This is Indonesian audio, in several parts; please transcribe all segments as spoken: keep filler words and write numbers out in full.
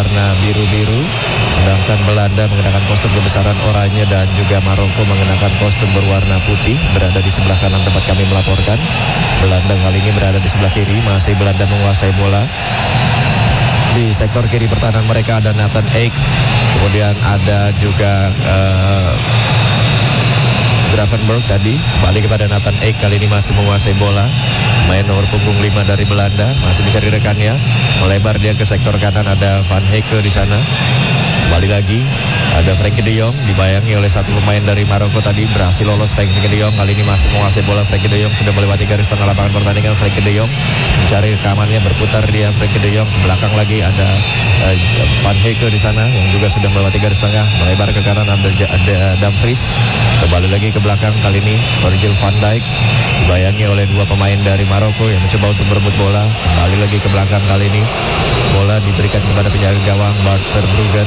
berwarna biru-biru, sedangkan Belanda mengenakan kostum kebesaran oranye dan juga Maroko mengenakan kostum berwarna putih, berada di sebelah kanan tempat kami melaporkan. Belanda kali ini berada di sebelah kiri, masih Belanda menguasai bola. Di sektor kiri pertahanan mereka ada Nathan Ake, kemudian ada juga uh, Gravenberch tadi, kembali kepada Nathan Ake, kali ini masih menguasai bola. Main nomor punggung lima dari Belanda, masih mencari rekannya, melebar dia ke sektor kanan, ada Van Hecke di sana. Kembali lagi, ada Frenkie de Jong, dibayangi oleh satu pemain dari Maroko tadi, berhasil lolos Frenkie de Jong, kali ini masih menguasai bola. Frenkie de Jong sudah melewati garis tengah lapangan pertandingan. Frenkie de Jong mencari rekamannya, berputar dia. Frenkie de Jong, ke belakang lagi ada uh, Van Hecke di sana, yang juga sudah melewati garis tengah, melebar ke kanan, ada, ada Dumfries. Kembali lagi ke belakang, kali ini Virgil van Dijk, dibayangi oleh dua pemain dari Maroko yang mencoba untuk berebut bola. Kembali lagi ke belakang, kali ini bola diberikan kepada penjaga gawang Bart Verbruggen.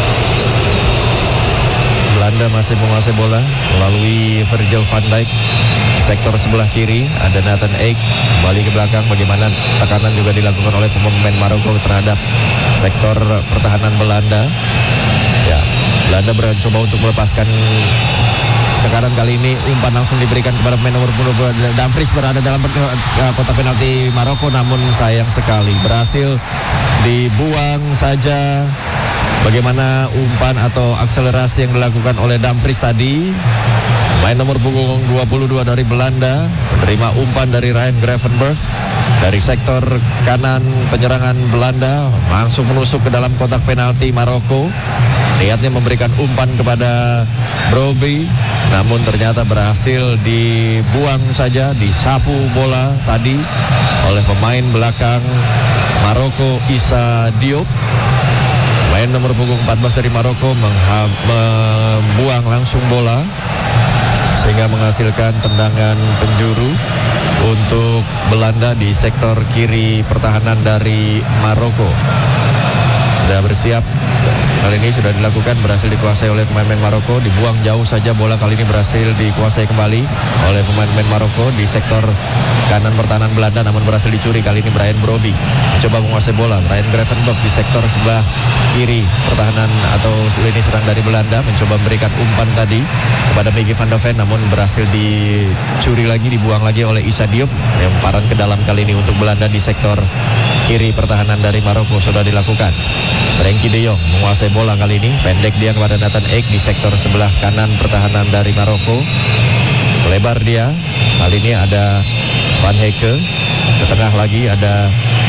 Belanda masih menguasai bola melalui Virgil van Dijk. Sektor sebelah kiri ada Nathan Ake, kembali ke belakang. Bagaimana tekanan juga dilakukan oleh pemain Maroko terhadap sektor pertahanan Belanda. Ya, Belanda mencoba untuk melepaskan tekanan, kali ini umpan langsung diberikan kepada pemain nomor sepuluh. Dumfries berada dalam kotak penalti Maroko, namun sayang sekali berhasil dibuang saja. Bagaimana umpan atau akselerasi yang dilakukan oleh Dumfries tadi. Main nomor punggung dua puluh dua dari Belanda menerima umpan dari Ryan Gravenberch dari sektor kanan penyerangan Belanda, langsung menusuk ke dalam kotak penalti Maroko. Niatnya memberikan umpan kepada Brobbey, namun ternyata berhasil dibuang saja, disapu bola tadi oleh pemain belakang Maroko, Issa Diop. Pemain nomor punggung empat belas dari Maroko mengha- membuang langsung bola sehingga menghasilkan tendangan penjuru untuk Belanda di sektor kiri pertahanan dari Maroko. Sudah bersiap, kali ini sudah dilakukan, berhasil dikuasai oleh pemain-pemain Maroko. Dibuang jauh saja bola, kali ini berhasil dikuasai kembali oleh pemain-pemain Maroko di sektor kanan pertahanan Belanda, namun berhasil dicuri. Kali ini Brian Brobbey mencoba menguasai bola. Ryan Gravenberch di sektor sebelah kiri pertahanan atau lini serang dari Belanda mencoba memberikan umpan tadi kepada Mickey van de Ven, namun berhasil dicuri lagi, dibuang lagi oleh Issa Diop. Lemparan ke dalam kali ini untuk Belanda di sektor kiri pertahanan dari Maroko sudah dilakukan. Frenkie de Jong menguasai bola kali ini, pendek dia kepada Nathan Ake di sektor sebelah kanan pertahanan dari Maroko. Lebar dia, kali ini ada Van Hecke, ke tengah lagi ada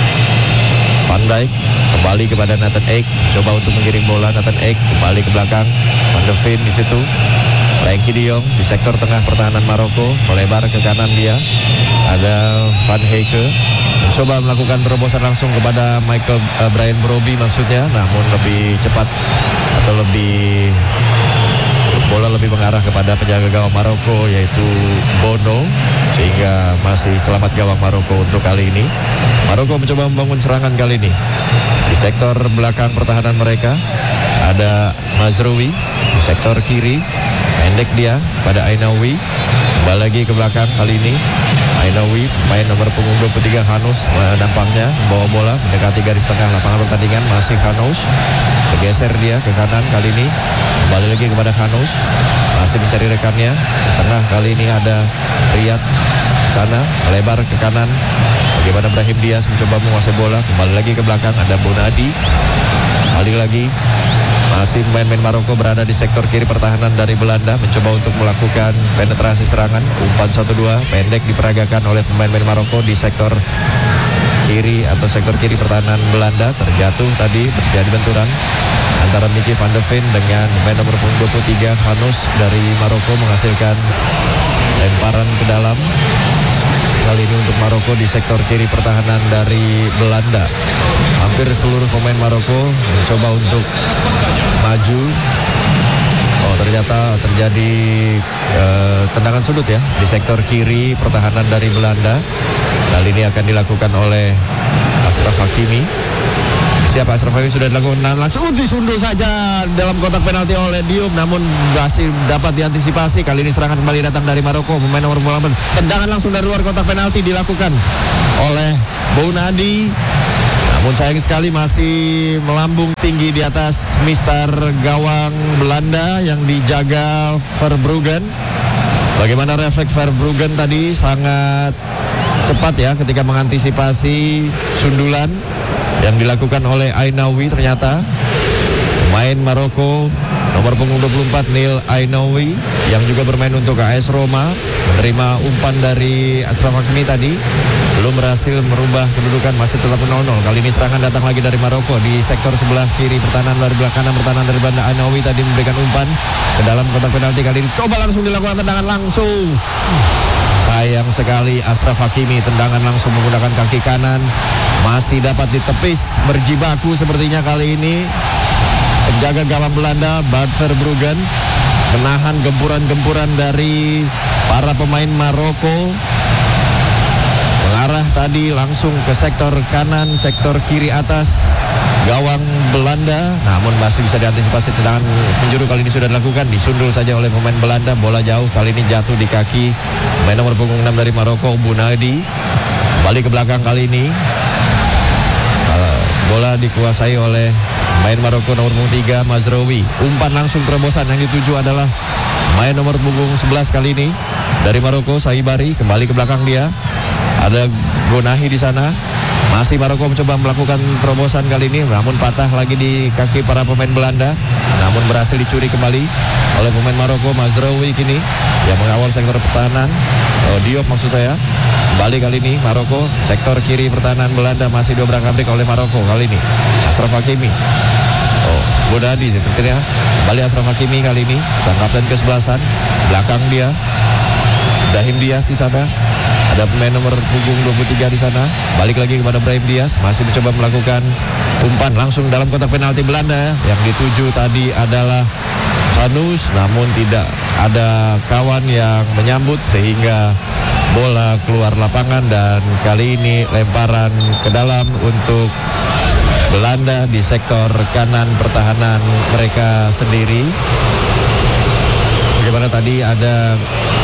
Van Dijk, kembali kepada Nathan Ake, coba untuk mengirim bola. Nathan Ake kembali ke belakang, Van de Ven di situ. Frenkie de Jong di sektor tengah pertahanan Maroko, melebar ke kanan dia, ada Van Hecke, mencoba melakukan terobosan langsung kepada Michael uh, Brian Brobbey maksudnya, namun lebih cepat atau lebih bola lebih mengarah kepada penjaga gawang Maroko yaitu Bono, sehingga masih selamat gawang Maroko untuk kali ini. Maroko mencoba membangun serangan kali ini di sektor belakang pertahanan mereka. Ada Mazraoui di sektor kiri, pendek dia pada Ainaoui, kembali lagi ke belakang kali ini. Ainaoui, main nomor punggung dua puluh tiga, Hanous nampaknya membawa bola mendekati garis tengah lapangan pertandingan. Masih Hanous, bergeser dia ke kanan kali ini, kembali lagi kepada Hanous, masih mencari rekannya. Tengah kali ini ada Riyad sana, melebar ke kanan. Bagaimana Brahim Diaz mencoba menguasai bola, kembali lagi ke belakang ada Bonadi. Kali lagi masih pemain-pemain Maroko berada di sektor kiri pertahanan dari Belanda, mencoba untuk melakukan penetrasi serangan. Umpan satu dua pendek diperagakan oleh pemain-pemain Maroko di sektor kiri atau sektor kiri pertahanan Belanda. Terjatuh tadi, terjadi benturan antara Mickey van de Ven dengan pemain nomor dua puluh tiga Hanous dari Maroko, menghasilkan lemparan ke dalam. Kali ini untuk Maroko di sektor kiri pertahanan dari Belanda. Hampir seluruh pemain Maroko mencoba untuk maju. Oh, ternyata terjadi uh, tendangan sudut ya di sektor kiri pertahanan dari Belanda. Kali ini akan dilakukan oleh Achraf Hakimi. Siapa Achraf Hakimi sudah dilakukan, nah, langsung disundul saja dalam kotak penalti oleh Diop, namun berhasil dapat diantisipasi. Kali ini serangan kembali datang dari Maroko, pemain nomor delapan. Tendangan langsung dari luar kotak penalti dilakukan oleh Bonadi. Namun sayang sekali masih melambung tinggi di atas mister gawang Belanda yang dijaga Verbruggen. Bagaimana refleks Verbruggen tadi sangat cepat ya ketika mengantisipasi sundulan yang dilakukan oleh Ainaoui. Ternyata pemain Maroko nomor punggung dua puluh empat Neil Ainaoui yang juga bermain untuk A S Roma menerima umpan dari Achraf Hakimi tadi, belum berhasil merubah kedudukan, masih tetap nol nol. Kali ini serangan datang lagi dari Maroko di sektor sebelah kiri, pertahanan dari belah kanan, pertahanan dari Belanda. Ainaoui tadi memberikan umpan ke dalam kotak penalti, kali ini coba langsung dilakukan tendangan langsung. Sayang sekali Achraf Hakimi, tendangan langsung menggunakan kaki kanan, masih dapat ditepis, berjibaku sepertinya kali ini penjaga gawang Belanda Bart Verbruggen menahan gempuran-gempuran dari para pemain Maroko. Mengarah tadi langsung ke sektor kanan, sektor kiri atas gawang Belanda, namun masih bisa diantisipasi. Tendangan penjuru kali ini sudah dilakukan, disundul saja oleh pemain Belanda. Bola jauh, kali ini jatuh di kaki pemain nomor punggung enam dari Maroko, Bounadi. Balik ke belakang kali ini, bola dikuasai oleh pemain Maroko nomor punggung tiga Mazraoui. Umpan langsung terobosan, yang dituju adalah pemain nomor punggung sebelas kali ini dari Maroko, Saibari. Kembali ke belakang dia, ada Gonahi di sana. Masih Maroko mencoba melakukan terobosan kali ini, namun patah lagi di kaki para pemain Belanda. Namun berhasil dicuri kembali oleh pemain Maroko, Mazraoui kini yang mengawal sektor pertahanan. Oh, Diop maksud saya. Kembali kali ini Maroko, sektor kiri pertahanan Belanda masih diobrak-abrik oleh Maroko kali ini. Achraf Hakimi. Oh, Bounadi sepertinya. Kembali Achraf Hakimi kali ini, sang kapten kesebelasan. Belakang dia Brahim Diaz di sana. Ada pemain nomor punggung dua puluh tiga di sana. Balik lagi kepada Brahim Diaz, masih mencoba melakukan umpan langsung dalam kotak penalti Belanda. Yang dituju tadi adalah Hanus, namun tidak ada kawan yang menyambut sehingga bola keluar lapangan, dan kali ini lemparan ke dalam untuk Belanda di sektor kanan pertahanan mereka sendiri. Bagaimana tadi ada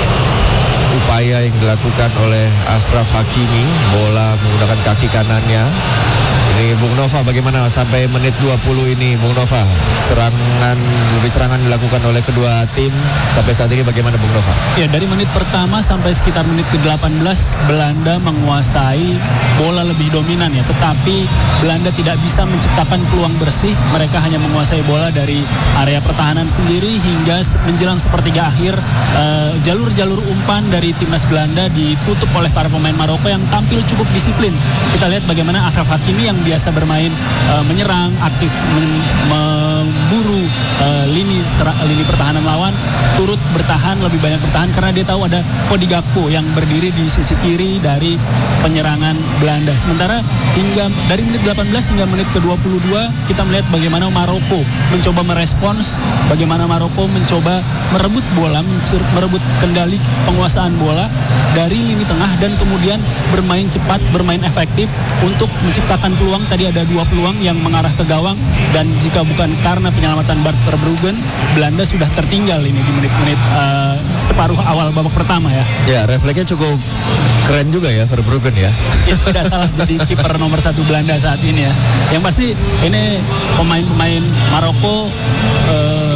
upaya yang dilakukan oleh Achraf Hakimi, bola menggunakan kaki kanannya. Ini Bung Nova, bagaimana sampai menit dua puluh ini Bung Nova? Serangan, lebih serangan dilakukan oleh kedua tim sampai saat ini, bagaimana Bung Nova? Ya, dari menit pertama sampai sekitar menit ke delapan belas Belanda menguasai bola lebih dominan ya, tetapi Belanda tidak bisa menciptakan peluang bersih. Mereka hanya menguasai bola dari area pertahanan sendiri hingga menjelang sepertiga akhir. uh, jalur-jalur umpan dari timnas Belanda ditutup oleh para pemain Maroko yang tampil cukup disiplin. Kita lihat bagaimana Achraf Hakimi yang biasa bermain uh, menyerang, aktif men- memburu uh, lini sera- lini pertahanan lawan, turut bertahan, lebih banyak bertahan karena dia tahu ada Cody Gakpo yang berdiri di sisi kiri dari penyerangan Belanda. Sementara hingga dari menit delapan belas hingga menit ke dua puluh dua kita melihat bagaimana Maroko mencoba merespons, bagaimana Maroko mencoba merebut bola, merebut kendali penguasaan bola dari lini tengah dan kemudian bermain cepat, bermain efektif untuk menciptakan peluang. Tadi ada dua peluang yang mengarah ke gawang, dan jika bukan karena penyelamatan Bart Verbruggen, Belanda sudah tertinggal ini di menit-menit uh, separuh awal babak pertama ya. Ya, refleksnya cukup keren juga ya Verbruggen ya. Ya, tidak salah jadi kiper nomor satu Belanda saat ini ya. Yang pasti ini pemain-pemain Maroko uh,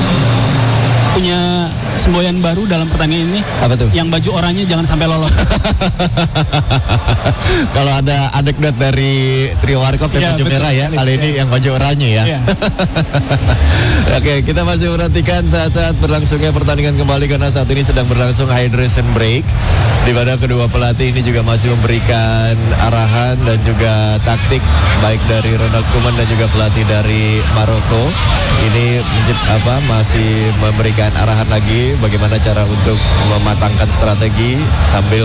punya semboyan baru dalam pertandingan ini. Apa tuh? Yang baju oranye jangan sampai lolos. Kalau ada anekdot dari trio Warkop yang ya, baju betul, merah ya, betul, kali ya. ini yang baju oranye ya. Ya. Oke, kita masih perhatikan saat-saat berlangsungnya pertandingan kembali karena saat ini sedang berlangsung hydration break, di mana kedua pelatih ini juga masih memberikan arahan dan juga taktik baik dari Ronald Koeman dan juga pelatih dari Maroko. Ini apa masih memberikan arahan lagi bagaimana cara untuk mematangkan strategi sambil